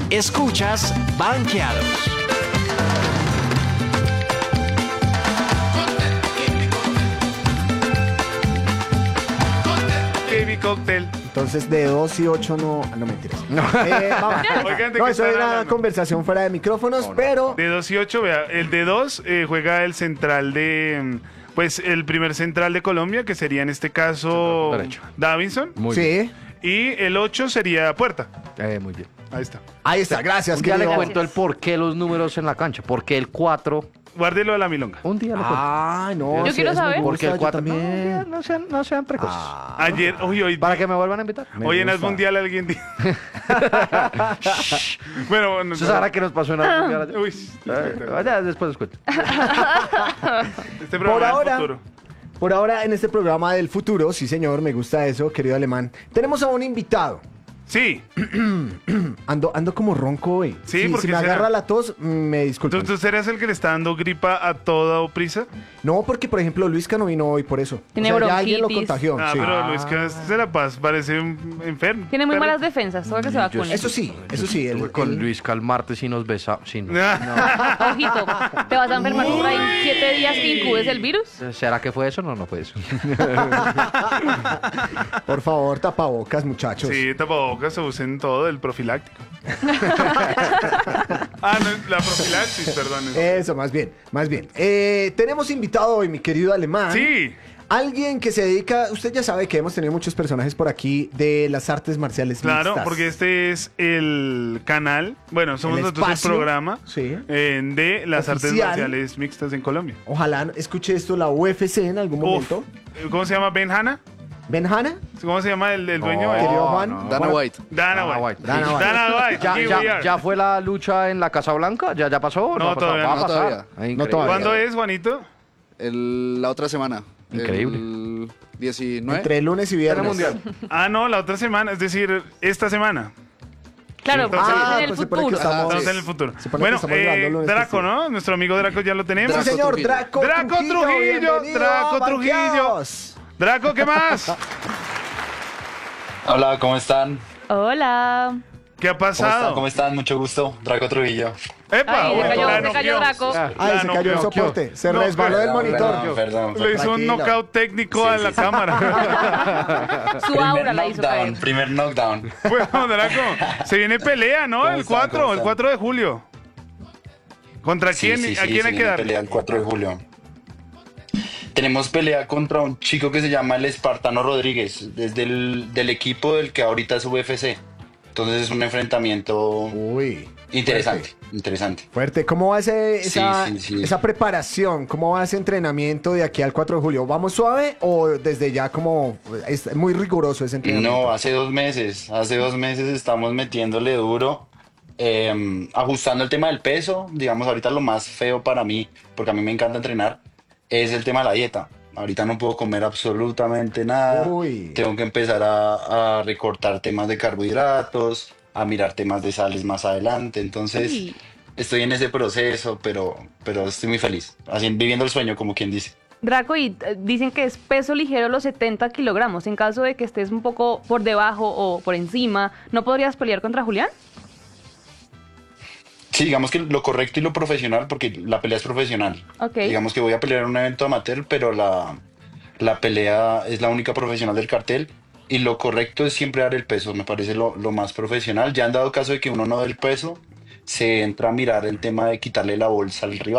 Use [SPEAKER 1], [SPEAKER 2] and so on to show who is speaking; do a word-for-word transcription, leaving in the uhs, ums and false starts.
[SPEAKER 1] Escuchas Banqueados.
[SPEAKER 2] Baby Cocktail.
[SPEAKER 3] Entonces, de dos y ocho no... No, mentiras. No, eh, vamos.
[SPEAKER 2] Oigan, ¿de
[SPEAKER 3] No,
[SPEAKER 2] qué
[SPEAKER 3] eso
[SPEAKER 2] están
[SPEAKER 3] era
[SPEAKER 2] hablando?
[SPEAKER 3] conversación fuera de micrófonos,
[SPEAKER 4] No, no.
[SPEAKER 3] pero...
[SPEAKER 2] De dos y ocho, vea, el de dos eh, juega el central de, mm, pues el primer central de Colombia, que sería en este caso
[SPEAKER 4] Derecho.
[SPEAKER 2] Davinson,
[SPEAKER 4] Muy bien.
[SPEAKER 3] Sí,
[SPEAKER 2] y el ocho sería Puerta.
[SPEAKER 4] Eh, muy bien.
[SPEAKER 2] Ahí está.
[SPEAKER 3] ahí está, gracias,
[SPEAKER 4] Un día le
[SPEAKER 3] querido.
[SPEAKER 4] cuento el por qué los números en la cancha. Porque el cuatro.
[SPEAKER 2] Guárdelo de la milonga.
[SPEAKER 4] Un día le cuento.
[SPEAKER 3] Ah, no.
[SPEAKER 5] Yo
[SPEAKER 3] sí,
[SPEAKER 5] quiero
[SPEAKER 3] es muy
[SPEAKER 5] saber.
[SPEAKER 3] gusta,
[SPEAKER 4] Porque el
[SPEAKER 3] yo
[SPEAKER 4] cuatro. No,
[SPEAKER 3] también.
[SPEAKER 4] no sean, no sean precoces.
[SPEAKER 3] Ah,
[SPEAKER 2] Ayer, hoy, hoy,
[SPEAKER 4] Para que me vuelvan a invitar.
[SPEAKER 3] me
[SPEAKER 2] hoy en el
[SPEAKER 3] gusta.
[SPEAKER 2] mundial alguien dijo. Bueno, bueno.
[SPEAKER 4] ¿Eso sabrá qué nos pasó en el mundial ayer?
[SPEAKER 2] Uy,
[SPEAKER 4] Eh, vaya, después les cuento.
[SPEAKER 2] este programa
[SPEAKER 3] Por
[SPEAKER 2] del
[SPEAKER 3] ahora,
[SPEAKER 2] futuro.
[SPEAKER 3] por ahora, en este programa del futuro, sí señor, me gusta eso, querido alemán, tenemos a un invitado.
[SPEAKER 2] Sí,
[SPEAKER 3] Ando, ando como ronco hoy.
[SPEAKER 2] Sí,
[SPEAKER 3] si,
[SPEAKER 2] ¿por
[SPEAKER 3] si
[SPEAKER 2] qué
[SPEAKER 3] me
[SPEAKER 2] será?
[SPEAKER 3] agarra la tos, mm, me disculpan.
[SPEAKER 2] ¿Tú, tú serás el que le está dando gripa a toda prisa?
[SPEAKER 3] No, porque por ejemplo Luisca no vino hoy por eso.
[SPEAKER 5] Tiene
[SPEAKER 3] o sea, ya alguien lo
[SPEAKER 5] bronquitis.
[SPEAKER 3] contagió.
[SPEAKER 2] Ah,
[SPEAKER 3] sí.
[SPEAKER 2] pero Luis que se la paz parece un enfermo.
[SPEAKER 5] Tiene muy
[SPEAKER 2] Pero-
[SPEAKER 5] malas defensas, todo que se vacune.
[SPEAKER 3] Eso sí, eso sí. el-
[SPEAKER 4] Estuve con
[SPEAKER 3] el-
[SPEAKER 4] Luis Calmartes y nos besamos. Sí, no.
[SPEAKER 5] Ojito, ¿te vas a enfermar por ahí siete días que incubes el virus?
[SPEAKER 4] ¿Será que fue eso? No, no fue eso.
[SPEAKER 3] Por favor, tapabocas, muchachos.
[SPEAKER 2] Sí, tapabocas se usen todo el profiláctico. ah, no, la profilaxis, perdón.
[SPEAKER 3] Eso, más bien, más bien. Eh, tenemos invitado hoy, mi querido alemán.
[SPEAKER 2] Sí.
[SPEAKER 3] Alguien que se dedica, usted ya sabe que hemos tenido muchos personajes por aquí de las artes marciales
[SPEAKER 2] Claro,
[SPEAKER 3] mixtas.
[SPEAKER 2] porque este es el canal, bueno, somos
[SPEAKER 3] El
[SPEAKER 2] nosotros
[SPEAKER 3] espacio,
[SPEAKER 2] el programa
[SPEAKER 3] sí.
[SPEAKER 2] eh, de las artes
[SPEAKER 3] Oficial.
[SPEAKER 2] marciales mixtas en Colombia.
[SPEAKER 3] Ojalá escuche esto la U F C en algún
[SPEAKER 2] Uf,
[SPEAKER 3] momento.
[SPEAKER 2] ¿cómo se llama? ¿Ben Hanna?
[SPEAKER 3] ¿Benjana?
[SPEAKER 2] ¿Cómo se llama el, el dueño?
[SPEAKER 4] No,
[SPEAKER 2] El-
[SPEAKER 3] Querido Juan.
[SPEAKER 4] no.
[SPEAKER 6] Dana
[SPEAKER 3] Juan-
[SPEAKER 6] White.
[SPEAKER 2] Dana
[SPEAKER 4] Dana
[SPEAKER 2] White.
[SPEAKER 4] White.
[SPEAKER 3] Dana White.
[SPEAKER 2] Dana White.
[SPEAKER 4] ¿Ya,
[SPEAKER 2] aquí we
[SPEAKER 4] ya,
[SPEAKER 2] are.
[SPEAKER 4] ya fue la lucha en la Casa Blanca? ¿Ya, ya pasó?
[SPEAKER 2] No,
[SPEAKER 4] ha pasado?
[SPEAKER 2] todavía
[SPEAKER 4] Va a
[SPEAKER 6] no.
[SPEAKER 4] pasar.
[SPEAKER 6] No todavía.
[SPEAKER 4] Ah, increíble.
[SPEAKER 3] todavía.
[SPEAKER 2] ¿Cuándo es, Juanito?
[SPEAKER 6] El- la otra semana.
[SPEAKER 4] Increíble.
[SPEAKER 6] El diecinueve.
[SPEAKER 3] Entre lunes y viernes.
[SPEAKER 4] mundial.
[SPEAKER 2] Ah, no, la otra semana, es decir, esta semana.
[SPEAKER 5] Claro,
[SPEAKER 2] Sí,
[SPEAKER 5] porque
[SPEAKER 2] entonces-
[SPEAKER 5] es en
[SPEAKER 3] Ah,
[SPEAKER 5] el
[SPEAKER 3] pues se supone que
[SPEAKER 5] futuro.
[SPEAKER 3] estamos-
[SPEAKER 2] Estamos
[SPEAKER 6] sí.
[SPEAKER 2] en el futuro.
[SPEAKER 3] Se supone que
[SPEAKER 2] Bueno,
[SPEAKER 3] estamos grabando
[SPEAKER 2] eh,
[SPEAKER 3] lunes
[SPEAKER 2] Draco,
[SPEAKER 3] festivo.
[SPEAKER 2] ¿no? Nuestro amigo Draco ya lo tenemos.
[SPEAKER 3] Sí,
[SPEAKER 6] Draco
[SPEAKER 3] señor,
[SPEAKER 6] Trujillo.
[SPEAKER 3] Draco,
[SPEAKER 2] Draco Trujillo,
[SPEAKER 3] bienvenido
[SPEAKER 2] Draco
[SPEAKER 3] a
[SPEAKER 2] Trujillo.
[SPEAKER 3] Banqueados.
[SPEAKER 2] Draco, ¿qué más?
[SPEAKER 7] Hola, ¿cómo están?
[SPEAKER 5] Hola.
[SPEAKER 2] ¿Qué ha
[SPEAKER 7] ¿Cómo están?
[SPEAKER 2] pasado?
[SPEAKER 7] ¿Cómo están? Mucho gusto. Draco Trujillo.
[SPEAKER 2] ¡Epa!
[SPEAKER 5] Ay, se
[SPEAKER 2] bueno,
[SPEAKER 5] cayó,
[SPEAKER 2] la
[SPEAKER 5] se cayó
[SPEAKER 2] noqueó.
[SPEAKER 5] Draco.
[SPEAKER 4] Ah,
[SPEAKER 3] Ay,
[SPEAKER 2] La
[SPEAKER 3] se cayó el
[SPEAKER 2] noqueó.
[SPEAKER 3] soporte. Se
[SPEAKER 2] No,
[SPEAKER 3] resbaló del
[SPEAKER 7] Perdón,
[SPEAKER 3] monitor.
[SPEAKER 7] Perdón, perdón.
[SPEAKER 2] Le hizo un
[SPEAKER 3] Tranquilo.
[SPEAKER 2] knockout técnico
[SPEAKER 7] Sí,
[SPEAKER 2] a
[SPEAKER 7] sí,
[SPEAKER 2] la
[SPEAKER 7] sí.
[SPEAKER 2] cámara.
[SPEAKER 5] Su aura
[SPEAKER 7] Primer
[SPEAKER 5] la hizo
[SPEAKER 7] knockdown,
[SPEAKER 5] caer.
[SPEAKER 7] primer knockdown.
[SPEAKER 2] Bueno, Draco, se viene pelea, ¿no?
[SPEAKER 7] ¿Cómo
[SPEAKER 2] El
[SPEAKER 7] están?
[SPEAKER 2] cuatro,
[SPEAKER 7] ¿Cómo
[SPEAKER 2] el
[SPEAKER 7] están?
[SPEAKER 2] cuatro de julio. ¿Contra
[SPEAKER 7] Sí,
[SPEAKER 2] quién?
[SPEAKER 7] sí, sí,
[SPEAKER 2] ¿A quién
[SPEAKER 7] se
[SPEAKER 2] hay que
[SPEAKER 7] viene
[SPEAKER 2] dar?
[SPEAKER 7] pelea el cuatro de julio. Tenemos pelea contra un chico que se llama el Espartano Rodríguez, desde el del equipo del que ahorita es U F C. Entonces es un enfrentamiento
[SPEAKER 3] Uy.
[SPEAKER 7] interesante, interesante.
[SPEAKER 3] Fuerte. ¿Cómo va ese,
[SPEAKER 7] Sí,
[SPEAKER 3] esa,
[SPEAKER 7] sí, sí.
[SPEAKER 3] esa preparación? ¿Cómo va ese entrenamiento de aquí al cuatro de julio? ¿Vamos suave o desde ya como es muy riguroso ese entrenamiento?
[SPEAKER 7] No, hace dos meses, hace dos meses estamos metiéndole duro, eh, ajustando el tema del peso. Digamos, ahorita lo más feo para mí, porque a mí me encanta entrenar, es el tema de la dieta. Ahorita no puedo comer absolutamente nada.
[SPEAKER 3] Uy.
[SPEAKER 7] Tengo que empezar a, a recortar temas de carbohidratos, a mirar temas de sales más adelante. Entonces,
[SPEAKER 5] Uy.
[SPEAKER 7] estoy en ese proceso, pero, pero estoy muy feliz, así, viviendo el sueño, como quien dice.
[SPEAKER 5] Draco, y eh, dicen que es peso ligero los setenta kilogramos. En caso de que estés un poco por debajo o por encima, ¿no podrías pelear contra Julián?
[SPEAKER 7] Sí, digamos que lo correcto y lo profesional, porque la pelea es profesional.
[SPEAKER 5] Ok.
[SPEAKER 7] Digamos que voy a pelear en un evento amateur, pero la, la pelea es la única profesional del cartel. Y lo correcto es siempre dar el peso, me parece lo, lo más profesional. Ya han dado caso de que uno no dé el peso, se entra a mirar el tema de quitarle la bolsa al rival.